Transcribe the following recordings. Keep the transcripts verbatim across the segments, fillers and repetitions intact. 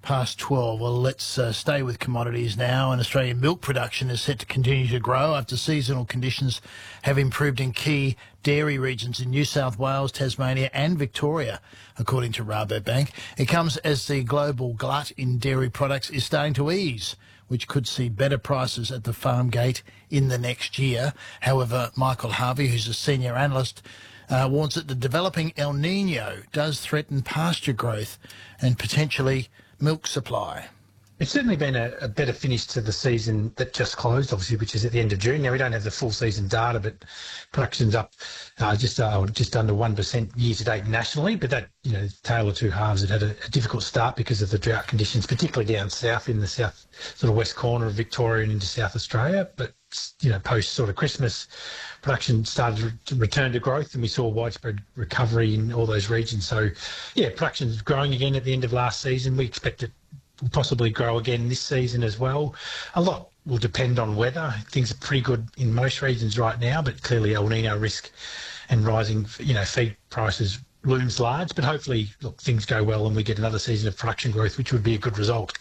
Past twelve. Well, let's uh, stay with commodities now. And Australian milk production is set to continue to grow after seasonal conditions have improved in key dairy regions in New South Wales, Tasmania and Victoria, according to Rabobank. It comes as the global glut in dairy products is starting to ease, which could see better prices at the farm gate in the next year. However, Michael Harvey, who's a senior analyst, uh, warns that the developing El Niño does threaten pasture growth and potentially milk supply. It's certainly been a, a better finish to the season that just closed, obviously, which is at the end of June. Now, we don't have the full season data, but production's up uh, just uh, just under one percent year-to-date nationally. But that, you know, tale of two halves, it had a, a difficult start because of the drought conditions, particularly down south in the south, sort of west corner of Victoria and into South Australia. But, you know, post sort of Christmas, production started to return to growth and we saw widespread recovery in all those regions. So, yeah, production's growing again at the end of last season. We expect it will possibly grow again this season as well. A lot will depend on weather. Things are pretty good in most regions right now, but clearly El Niño risk and rising, you know, feed prices looms large. But hopefully, look, things go well and we get another season of production growth, which would be a good result.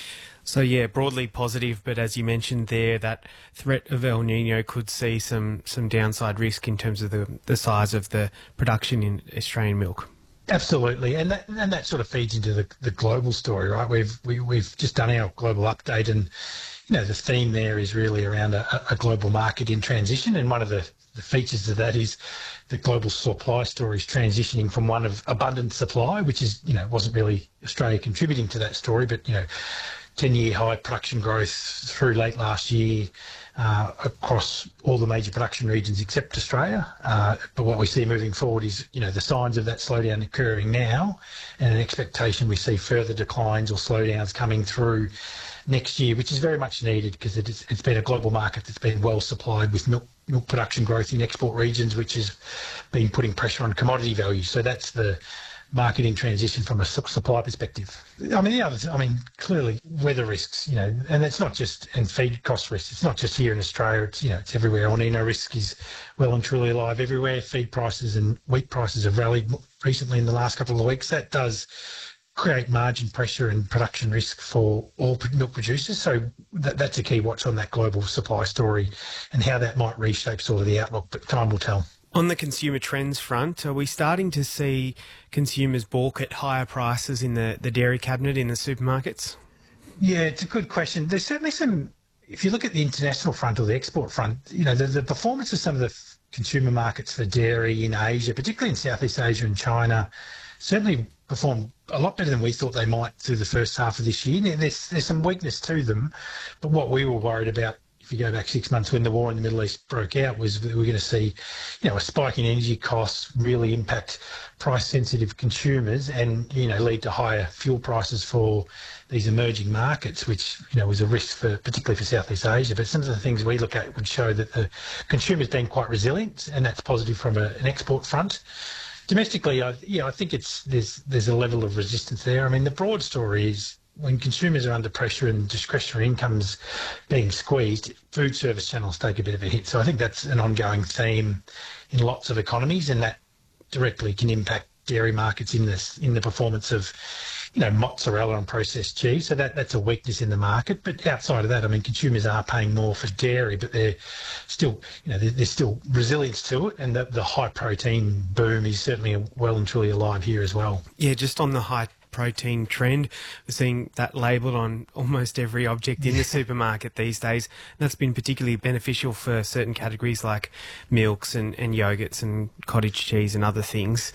So, yeah, broadly positive, but as you mentioned there, that threat of El Niño could see some, some downside risk in terms of the, the size of the production in Australian milk. Absolutely, and that and that sort of feeds into the, the global story, right? We've we, we've just done our global update, and you know the theme there is really around a, a global market in transition, and one of the, the features of that is the global supply story is transitioning from one of abundant supply, which is you know wasn't really Australia contributing to that story, but you know ten-year high production growth through late last year. Uh, across all the major production regions except Australia. Uh, but what we see moving forward is, you know, the signs of that slowdown occurring now and an expectation we see further declines or slowdowns coming through next year, which is very much needed because it is, it's been a global market that's been well supplied with milk, milk production growth in export regions, which has been putting pressure on commodity values. So that's the market in transition from a supply perspective. I mean, the other, I mean, clearly weather risks, you know, and it's not just, and feed cost risks, it's not just here in Australia, it's, you know, it's everywhere. El Niño risk is well and truly alive everywhere. Feed prices and wheat prices have rallied recently in the last couple of weeks. That does create margin pressure and production risk for all milk producers. So that, that's a key watch on that global supply story and how that might reshape sort of the outlook, but time will tell. On the consumer trends front, are we starting to see consumers balk at higher prices in the, the dairy cabinet in the supermarkets? Yeah, it's a good question. There's certainly some, if you look at the international front or the export front, you know, the, the performance of some of the f- consumer markets for dairy in Asia, particularly in Southeast Asia and China, certainly performed a lot better than we thought they might through the first half of this year. There's, there's some weakness to them, but what we were worried about, if you go back six months when the war in the Middle East broke out, was we were going to see, you know, a spike in energy costs really impact price-sensitive consumers and, you know, lead to higher fuel prices for these emerging markets, which, you know, was a risk for, particularly for Southeast Asia. But some of the things we look at would show that the consumer's been quite resilient, and that's positive from a, an export front. Domestically, I, yeah, I think it's there's there's a level of resistance there. I mean, the broad story is, when consumers are under pressure and discretionary income's being squeezed, food service channels take a bit of a hit. So I think that's an ongoing theme in lots of economies, and that directly can impact dairy markets in this in the performance of, you know, mozzarella and processed cheese. So that that's a weakness in the market. But outside of that, I mean, consumers are paying more for dairy, but they're still, you know, there's still resilience to it, and the, the high protein boom is certainly well and truly alive here as well. Yeah, just on the high protein trend, we're seeing that labelled on almost every object in the supermarket these days. And that's been particularly beneficial for certain categories like milks and, and yogurts and cottage cheese and other things.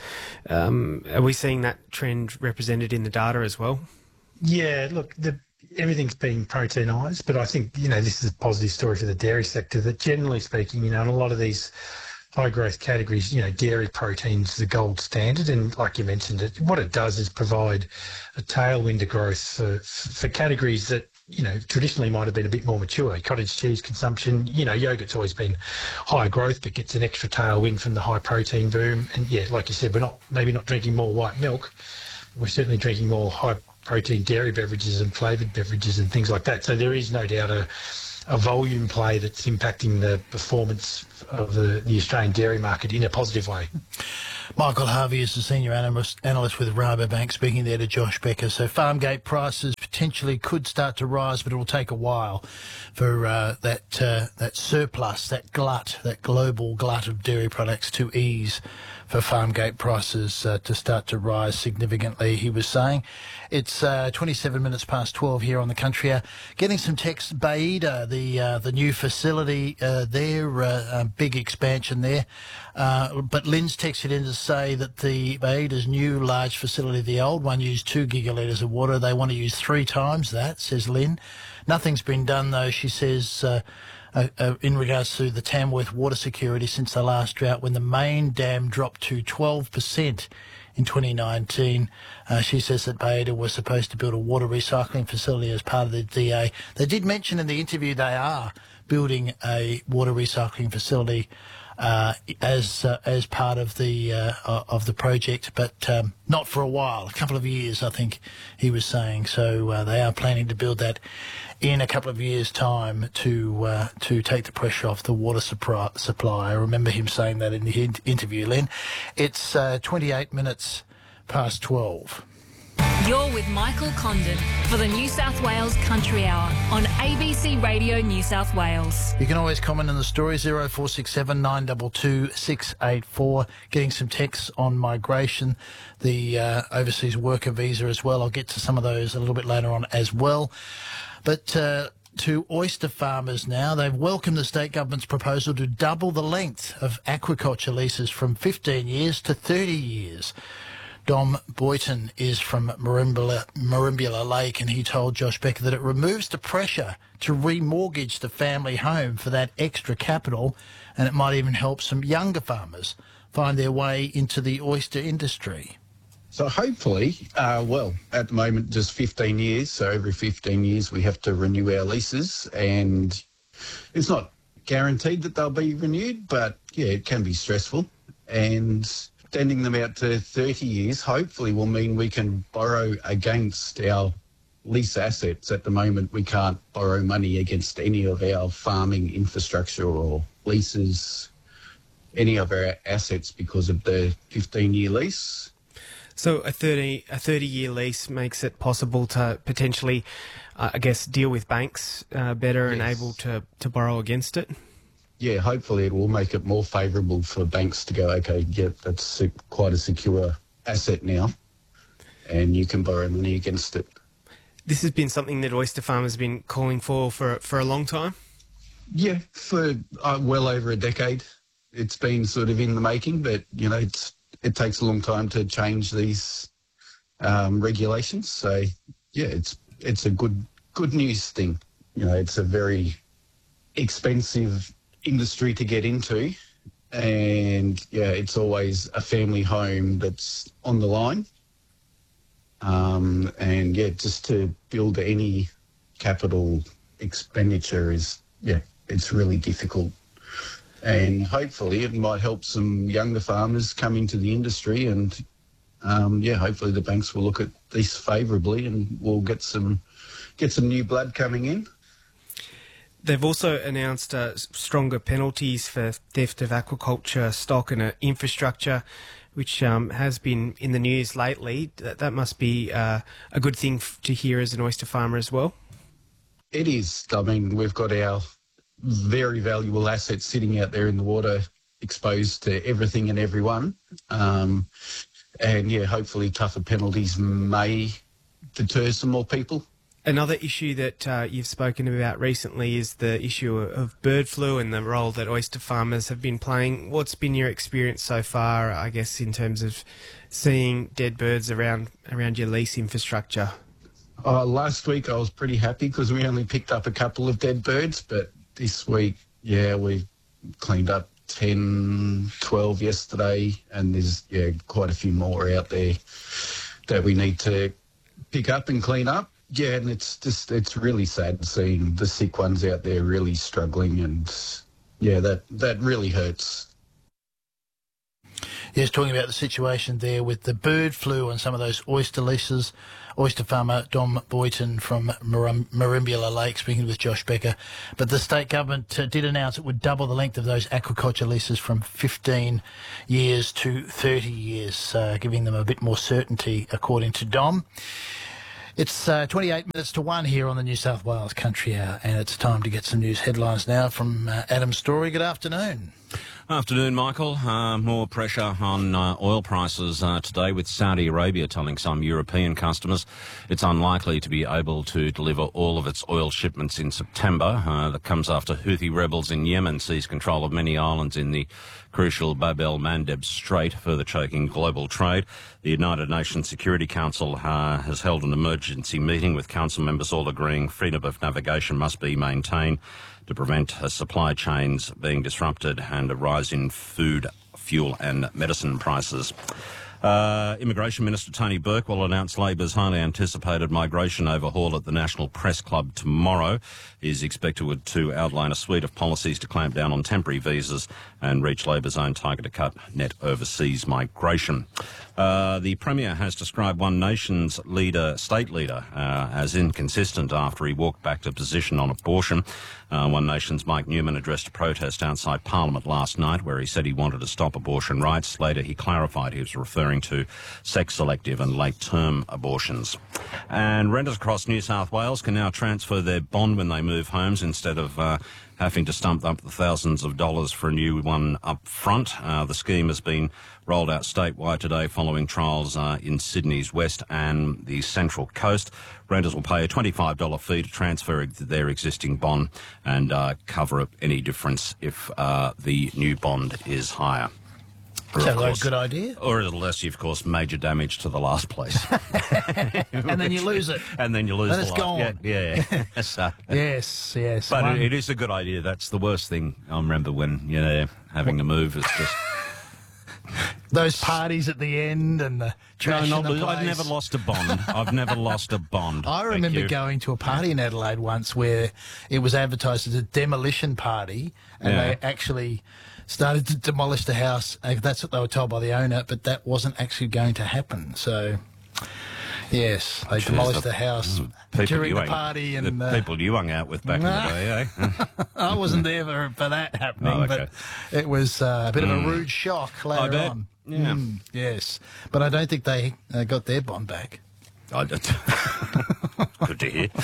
Um, are we seeing that trend represented in the data as well? Yeah, look, the, everything's being proteinised, but I think, you know, this is a positive story for the dairy sector that generally speaking, you know, in a lot of these high growth categories, you know, dairy protein's the gold standard, and like you mentioned, it what it does is provide a tailwind to growth for, for categories that, you know, traditionally might have been a bit more mature. Cottage cheese consumption, you know, yogurt's always been high growth, but gets an extra tailwind from the high protein boom. And yeah, like you said, we're not maybe not drinking more white milk, we're certainly drinking more high protein dairy beverages and flavoured beverages and things like that. So there is no doubt a a volume play that's impacting the performance of the, the Australian dairy market in a positive way. Michael Harvey is the senior analyst, analyst with Rabobank, speaking there to Josh Becker. So farmgate prices potentially could start to rise, but it will take a while for uh, that uh, that surplus, that glut, that global glut of dairy products to ease, for farmgate prices uh, to start to rise significantly, he was saying. It's uh, twenty-seven minutes past twelve here on the country. Uh, getting some text, Baida, the uh, the new facility uh, there, uh, a big expansion there. Uh, but Lynn's texted in to say that the Baida's new large facility, the old one, used two gigalitres of water. They want to use three times that, says Lynn. Nothing's been done, though, she says, uh, uh, uh, in regards to the Tamworth water security since the last drought, when the main dam dropped to twelve percent in twenty nineteen. Uh, she says that Baida was supposed to build a water recycling facility as part of the D A. They did mention in the interview they are building a water recycling facility uh, as uh, as part of the uh, of the project, but um, not for a while, a couple of years, I think he was saying. So uh, they are planning to build that in a couple of years' time to uh, to take the pressure off the water supply. supply. I remember him saying that in the in- interview, Len. It's uh, twenty-eight minutes past twelve. You're with Michael Condon for the New South Wales Country Hour on A B C Radio New South Wales. You can always comment on the story, zero four six seven nine two two six eight four. Getting some texts on migration, the uh, overseas worker visa as well. I'll get to some of those a little bit later on as well. But uh, to oyster farmers now, they've welcomed the state government's proposal to double the length of aquaculture leases from fifteen years to thirty years. Dom Boyton is from Merimbula, Merimbula Lake, and he told Josh Becker that it removes the pressure to remortgage the family home for that extra capital, and it might even help some younger farmers find their way into the oyster industry. So hopefully, uh, well, at the moment, just fifteen years. So every fifteen years we have to renew our leases, and it's not guaranteed that they'll be renewed, but yeah, it can be stressful. And extending them out to thirty years hopefully will mean we can borrow against our lease assets. At the moment, we can't borrow money against any of our farming infrastructure or leases, any of our assets because of the fifteen-year lease. So a thirty a thirty year lease makes it possible to potentially, uh, I guess, deal with banks uh, better yes. and able to, to borrow against it. Yeah, hopefully it will make it more favourable for banks to go, okay, yeah, that's quite a secure asset now, and you can borrow money against it. This has been something that oyster farmers have been calling for for, for a long time? Yeah, for uh, well over a decade. It's been sort of in the making, but, you know, it's it takes a long time to change these um, regulations. So, yeah, it's it's a good good news thing. You know, it's a very expensive industry to get into, and yeah, it's always a family home that's on the line. Um, and yeah, just to build any capital expenditure is, yeah, it's really difficult. And hopefully it might help some younger farmers come into the industry, and um, yeah, hopefully the banks will look at this favourably and we'll get some get some new blood coming in. They've also announced uh, stronger penalties for theft of aquaculture stock and uh, infrastructure, which um, has been in the news lately. That, that must be uh, a good thing f- to hear as an oyster farmer as well. It is. I mean, we've got our very valuable assets sitting out there in the water, exposed to everything and everyone. Um, and yeah, hopefully tougher penalties may deter some more people. Another issue that uh, you've spoken about recently is the issue of bird flu and the role that oyster farmers have been playing. What's been your experience so far, I guess, in terms of seeing dead birds around around your lease infrastructure? Uh, last week I was pretty happy because we only picked up a couple of dead birds, but this week, yeah, we cleaned up ten, twelve yesterday, and there's yeah quite a few more out there that we need to pick up and clean up. Yeah, and it's just, it's really sad seeing the sick ones out there really struggling, and yeah, that, that really hurts. Yes, talking about the situation there with the bird flu and some of those oyster leases. oyster farmer Dom Boyton from Marum- Merimbula Lake, speaking with Josh Becker. But the state government uh, did announce it would double the length of those aquaculture leases from fifteen years to thirty years, uh, giving them a bit more certainty, according to Dom. It's uh, twenty-eight minutes to one here on the New South Wales Country Hour, and it's time to get some news headlines now from uh, Adam Story. Good afternoon. Afternoon, Michael. Uh, more pressure on uh, oil prices uh, today, with Saudi Arabia telling some European customers it's unlikely to be able to deliver all of its oil shipments in September. Uh, that comes after Houthi rebels in Yemen seized control of many islands in the crucial Bab el-Mandeb Strait, further choking global trade. The United Nations Security Council uh, has held an emergency meeting with council members all agreeing freedom of navigation must be maintained to prevent uh, supply chains being disrupted and a rise in food, fuel and medicine prices. Uh, Immigration Minister Tony Burke will announce Labor's highly anticipated migration overhaul at the National Press Club tomorrow. He is expected to outline a suite of policies to clamp down on temporary visas and reach Labor's own target to cut net overseas migration. Uh, the Premier has described One Nation's leader, state leader, uh, as inconsistent after he walked back to position on abortion. Uh, One Nation's Mike Newman addressed a protest outside Parliament last night where he said he wanted to stop abortion rights. Later he clarified he was referring to sex-selective and late-term abortions. And renters across New South Wales can now transfer their bond when they move homes instead of uh, having to stump up the thousands of dollars for a new one up front. Uh, the scheme has been rolled out statewide today following trials uh, in Sydney's west and the central coast. Renters will pay a twenty-five dollars fee to transfer their existing bond and uh, cover up any difference if uh, the new bond is higher. Sounds like a good idea. Or unless you've caused major damage to the last place. And then you lose it. And then you lose And the it's lot. gone. Yeah, yeah. So, Yes, yes. but One- it, it is a good idea. That's the worst thing I remember when, you know, having to move is just... Those parties at the end and the trash No, in not, the I've place. never lost a bond. I've never lost a bond. I Thank remember you. going to a party in Adelaide once where it was advertised as a demolition party, and Yeah. they actually started to demolish the house. Uh, That's what they were told by the owner, but that wasn't actually going to happen. So, yes, they demolished the- the house People during you the hung- party, and the uh, people you hung out with back Nah. in the day, eh? I wasn't there for, for that happening, Oh, okay. but it was uh, a bit of a rude shock later I bet. on. Yeah. Mm, yes, but I don't think they uh, got their bond back. I don't- Good to hear.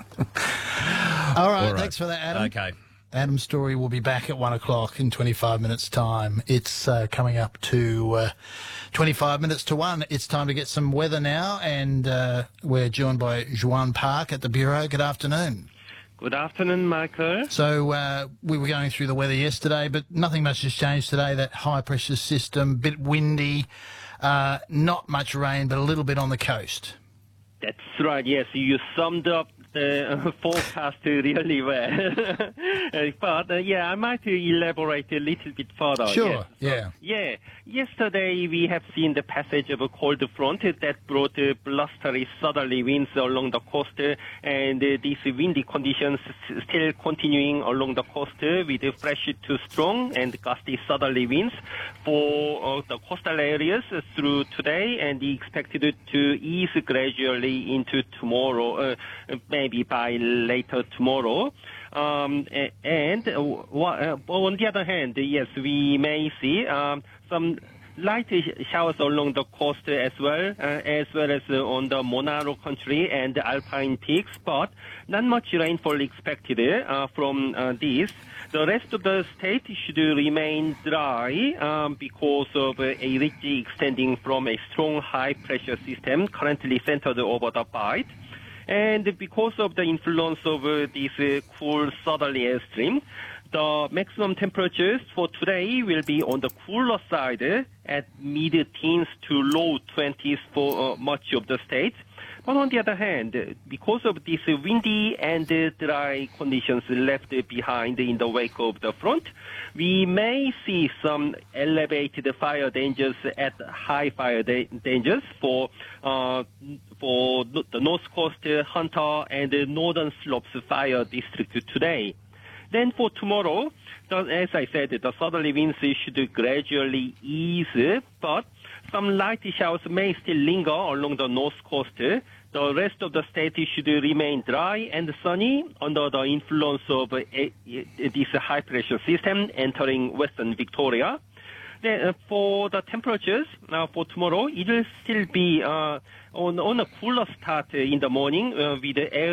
All right, All right. thanks for that, Adam. Okay. Adam Story will be back at one o'clock in twenty-five minutes' time. It's uh, coming up to uh, twenty-five minutes to one. It's time to get some weather now, and uh, we're joined by Juan Park at the Bureau. Good afternoon. Good afternoon, Michael. So uh, we were going through the weather yesterday, but nothing much has changed today. That high-pressure system, bit windy, uh, not much rain, but a little bit on the coast. That's right, yes, you summed up the forecast really well. Uh, but, uh, yeah, I might elaborate a little bit further. Sure, Yes. yeah. Yeah, yesterday we have seen the passage of a cold front that brought uh, blustery southerly winds along the coast, uh, and uh, these windy conditions s- still continuing along the coast uh, with uh, fresh to strong and gusty southerly winds for uh, the coastal areas uh, through today, and expected to ease gradually into tomorrow, uh, maybe by later tomorrow. Um, a- and uh, wha- uh, on the other hand, yes, we may see um, some light sh- showers along the coast as well, uh, as well as uh, on the Monaro country and the Alpine peaks, but not much rainfall expected uh, from uh, these. The rest of the state should remain dry um, because of uh, a ridge extending from a strong high-pressure system currently centered over the Bight. And because of the influence of uh, this uh, cool southerly airstream, the maximum temperatures for today will be on the cooler side uh, at mid-teens to low twenties for uh, much of the state. But on the other hand, uh, because of these uh, windy and uh, dry conditions left uh, behind in the wake of the front, we may see some elevated fire dangers at high fire da- dangers for uh, for the North Coast, uh, Hunter, and the Northern Slopes Fire District today. Then for tomorrow, the, as I said, the southerly winds should gradually ease, but some light showers may still linger along the north coast. The rest of the state should remain dry and sunny under the influence of uh, this high pressure system entering western Victoria. Then, uh, for the temperatures, uh, for tomorrow, it will still be uh, on, on a cooler start uh, in the morning uh, with the air